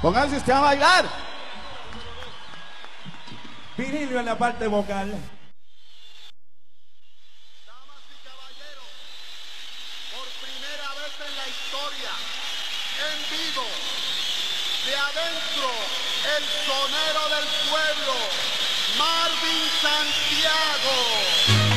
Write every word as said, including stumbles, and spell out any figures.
Pónganse usted a bailar. Virgilio en la parte vocal. Damas y caballeros, por primera vez en la historia, en vivo, de adentro, el sonero del pueblo, Marvin Santiago.